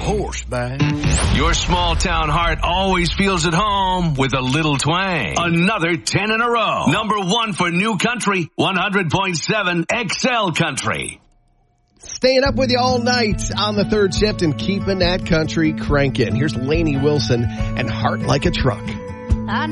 horseback. Your small town heart always feels at home with a little twang. Another 10 in a row. Number 1 for New Country, 100.7 XL Country. Staying up with you all night on the third shift and keeping that country cranking. Here's Lainey Wilson and Heart Like a Truck.